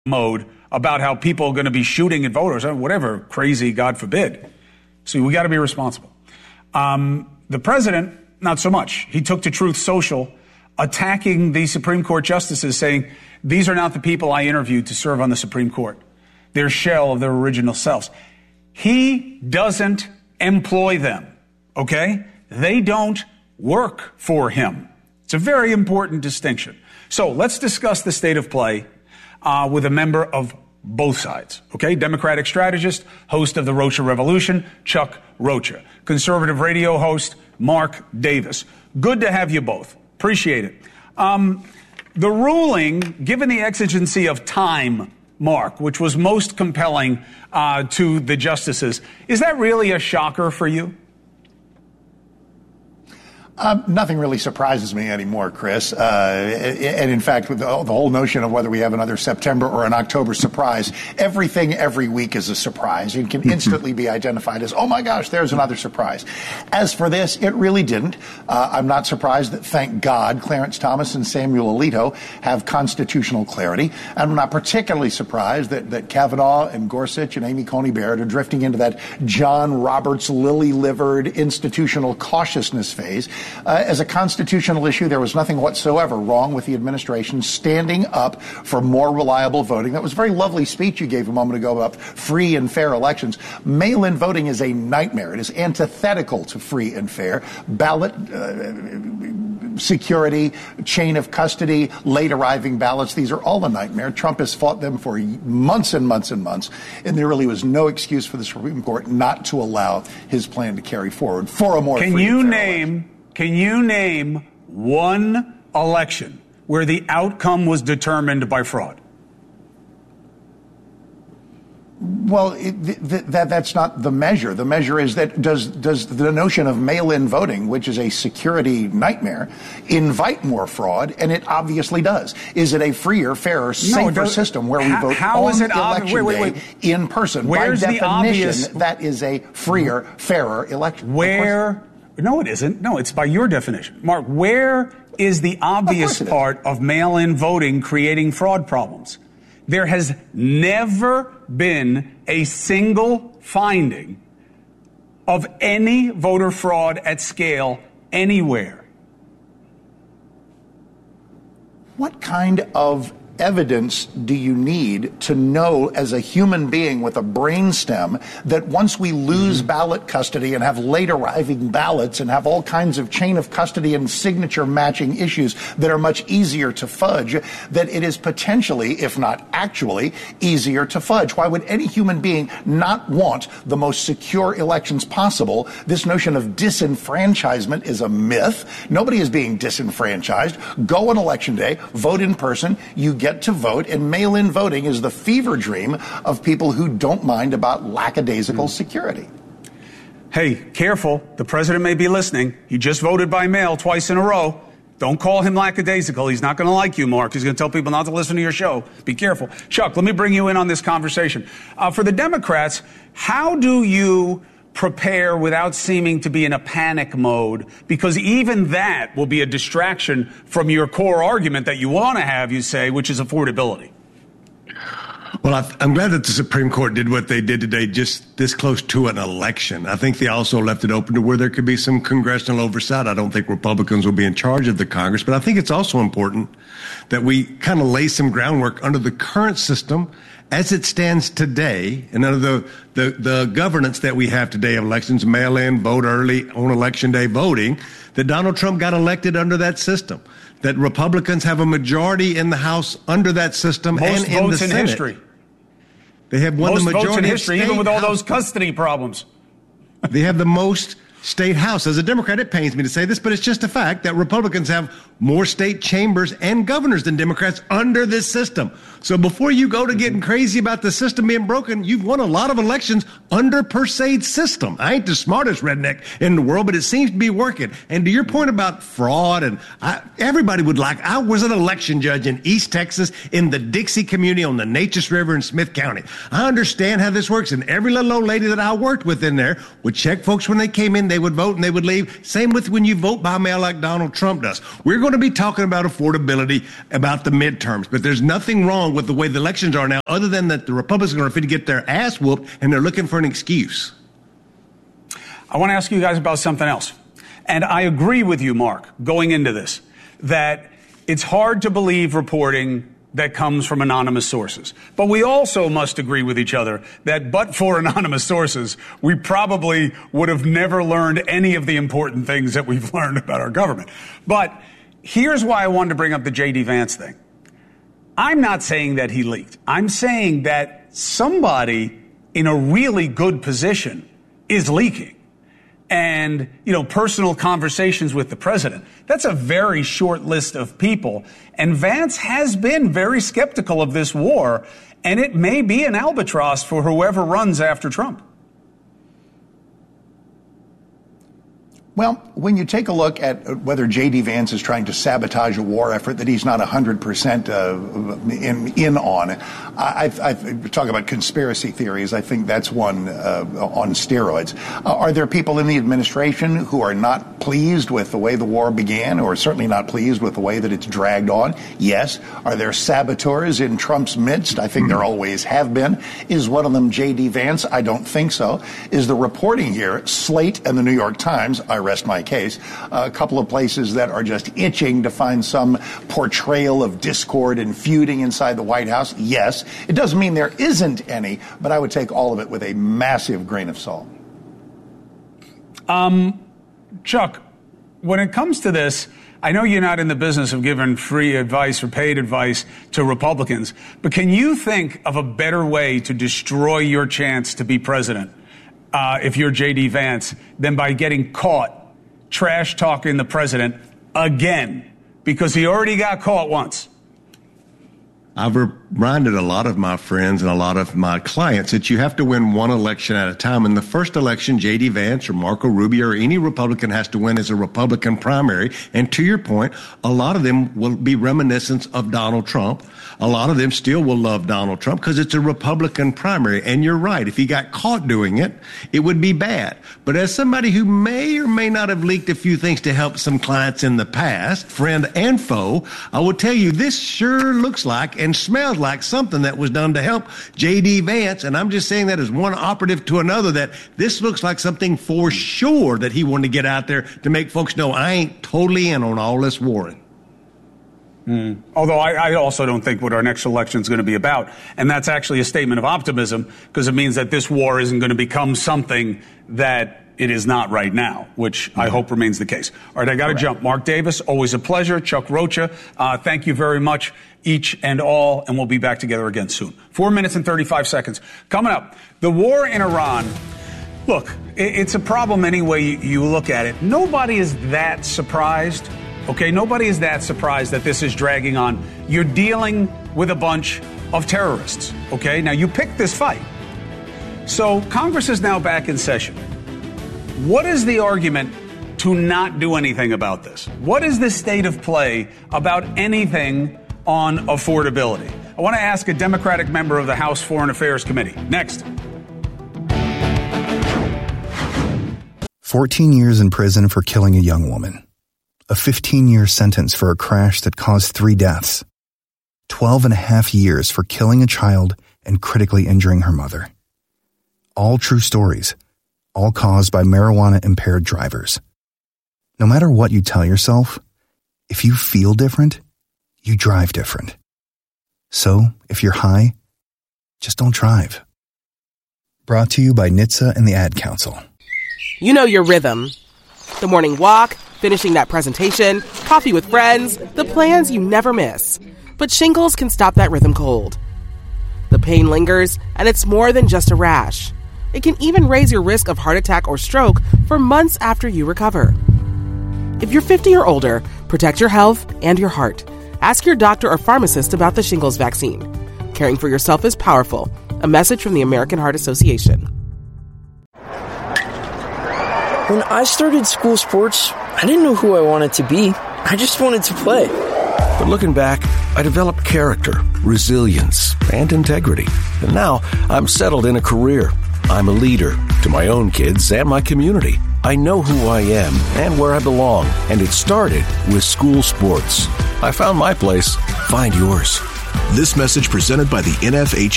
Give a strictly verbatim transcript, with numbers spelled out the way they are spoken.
mode about how people are going to be shooting at voters or whatever crazy, God forbid. So we got to be responsible. Um, the president, not so much. He took to Truth Social, attacking the Supreme Court justices, saying, these are not the people I interviewed to serve on the Supreme Court. They're shell of their original selves. He doesn't employ them, okay? They don't work for him. It's a very important distinction. So let's discuss the state of play uh, with a member of both sides, okay? Democratic strategist, host of the Rocha Revolution, Chuck Rocha. Conservative radio host, Mark Davis. Good to have you both. Appreciate it. Um, the ruling, given the exigency of time, Mark, which was most compelling uh, to the justices, is that really a shocker for you? Um, nothing really surprises me anymore, Chris. Uh, and in fact, with the, the whole notion of whether we have another September or an October surprise, everything every week is a surprise and can instantly be identified as, oh my gosh, there's another surprise. As for this, it really didn't. Uh, I'm not surprised that, thank God, Clarence Thomas and Samuel Alito have constitutional clarity. I'm not particularly surprised that, that Kavanaugh and Gorsuch and Amy Coney Barrett are drifting into that John Roberts lily-livered institutional cautiousness phase. Uh, as a constitutional issue, there was nothing whatsoever wrong with the administration standing up for more reliable voting. That was a very lovely speech you gave a moment ago about free and fair elections. Mail-in voting is a nightmare. It is antithetical to free and fair. Ballot uh, security, chain of custody, late arriving ballots, these are all a nightmare. Trump has fought them for months and months and months, and there really was no excuse for the Supreme Court not to allow his plan to carry forward for a more Can free you and fair name? election. Can you name one election where the outcome was determined by fraud? Well, it, th- th- that that's not the measure. The measure is that does does the notion of mail-in voting, which is a security nightmare, invite more fraud? And it obviously does. Is it a freer, fairer, safer no, system where we how, vote how on is it election ob- wait, wait, wait. day in person? Where's By the definition, obvious- that is a freer, fairer election. Where? No, it isn't. No, it's by your definition. Mark, where is the obvious of part of mail-in voting creating fraud problems? There has never been a single finding of any voter fraud at scale anywhere. What kind of evidence do you need to know as a human being with a brainstem that once we lose mm-hmm. ballot custody and have late arriving ballots and have all kinds of chain of custody and signature matching issues that are much easier to fudge, that it is potentially, if not actually, easier to fudge? Why would any human being not want the most secure elections possible? This notion of disenfranchisement is a myth. Nobody is being disenfranchised. Go on election day, vote in person, you get to vote, and mail-in voting is the fever dream of people who don't mind about lackadaisical mm. security. Hey, careful. The president may be listening. He just voted by mail twice in a row. Don't call him lackadaisical. He's not going to like you, Mark. He's going to tell people not to listen to your show. Be careful. Chuck, let me bring you in on this conversation. Uh, for the Democrats, how do you prepare without seeming to be in a panic mode? Because even that will be a distraction from your core argument that you want to have, you say, which is affordability. Well, I, I'm glad that the Supreme Court did what they did today, just this close to an election. I think they also left it open to where there could be some congressional oversight. I don't think Republicans will be in charge of the Congress, but I think it's also important that we kind of lay some groundwork under the current system as it stands today, and under the, the, the governance that we have today of elections, mail-in, vote early, on election day voting, that Donald Trump got elected under that system, that Republicans have a majority in the House under that system Most and in the votes in Senate. history. They have won most the majority votes in of history, state even with all House. those custody problems. They have the most state House. As a Democrat, it pains me to say this, but it's just a fact that Republicans have more state chambers and governors than Democrats under this system. So before you go to getting crazy about the system being broken, you've won a lot of elections under per se system. I ain't the smartest redneck in the world, but it seems to be working. And to your point about fraud, and I, everybody would like, I was an election judge in East Texas in the Dixie community on the Neches River in Smith County. I understand how this works, and every little old lady that I worked with in there would check folks when they came in, they would vote and they would leave. Same with when you vote by mail like Donald Trump does. We're going going to be talking about affordability, about the midterms. But there's nothing wrong with the way the elections are now, other than that the Republicans are going to get their ass whooped and they're looking for an excuse. I want to ask you guys about something else. And I agree with you, Mark, going into this, that it's hard to believe reporting that comes from anonymous sources. But we also must agree with each other that but for anonymous sources, we probably would have never learned any of the important things that we've learned about our government. But here's why I wanted to bring up the J D Vance thing. I'm not saying that he leaked. I'm saying that somebody in a really good position is leaking. And, you know, personal conversations with the president. That's a very short list of people. And Vance has been very skeptical of this war, and it may be an albatross for whoever runs after Trump. Well, when you take a look at whether J D Vance is trying to sabotage a war effort that he's not one hundred percent uh, in, in on, I, I, I talk about conspiracy theories. I think that's one uh, on steroids. Uh, are there people in the administration who are not pleased with the way the war began, or certainly not pleased with the way that it's dragged on? Yes. Are there saboteurs in Trump's midst? I think there always have been. Is one of them J D Vance? I don't think so. Is the reporting here, Slate and the New York Times, I rest my case, a couple of places that are just itching to find some portrayal of discord and feuding inside the White House? Yes. It doesn't mean there isn't any, but I would take all of it with a massive grain of salt. Um, Chuck, when it comes to this, I know you're not in the business of giving free advice or paid advice to Republicans, but can you think of a better way to destroy your chance to be president? Uh, if you're J D Vance, then by getting caught trash talking the president again, because he already got caught once. I've reminded a lot of my friends and a lot of my clients that you have to win one election at a time. In the first election, J D Vance or Marco Rubio or any Republican has to win as a Republican primary. And to your point, a lot of them will be reminiscent of Donald Trump. A lot of them still will love Donald Trump because it's a Republican primary. And you're right. If he got caught doing it, it would be bad. But as somebody who may or may not have leaked a few things to help some clients in the past, friend and foe, I will tell you this sure looks like and smells like something that was done to help J D Vance. And I'm just saying that as one operative to another, that this looks like something for sure that he wanted to get out there to make folks know I ain't totally in on all this warring. Mm. Although I, I also don't think what our next election is going to be about. And that's actually a statement of optimism, because it means that this war isn't going to become something that it is not right now, which mm-hmm. I hope remains the case. All right, I got to jump. Mark Davis, always a pleasure. Chuck Rocha, uh, thank you very much, each and all, and we'll be back together again soon. Four minutes and thirty-five seconds. Coming up, the war in Iran. Look, it, it's a problem any way you, you look at it. Nobody is that surprised. Okay, nobody is that surprised that this is dragging on. You're dealing with a bunch of terrorists. Okay, now you picked this fight. So Congress is now back in session. What is the argument to not do anything about this? What is the state of play about anything on affordability? I want to ask a Democratic member of the House Foreign Affairs Committee. Next. fourteen years in prison for killing a young woman. A fifteen-year sentence for a crash that caused three deaths. twelve and a half years for killing a child and critically injuring her mother. All true stories, all caused by marijuana-impaired drivers. No matter what you tell yourself, if you feel different, you drive different. So, if you're high, just don't drive. Brought to you by N H T S A and the Ad Council. You know your rhythm. The morning walk, finishing that presentation, coffee with friends, the plans you never miss. But shingles can stop that rhythm cold. The pain lingers, and it's more than just a rash. It can even raise your risk of heart attack or stroke for months after you recover. If you're fifty or older, protect your health and your heart. Ask your doctor or pharmacist about the shingles vaccine. Caring for yourself is powerful. A message from the American Heart Association. When I started school sports, I didn't know who I wanted to be. I just wanted to play. But looking back, I developed character, resilience, and integrity. And now I'm settled in a career. I'm a leader to my own kids and my community. I know who I am and where I belong, and it started with school sports. I found my place. Find yours. This message presented by the N F H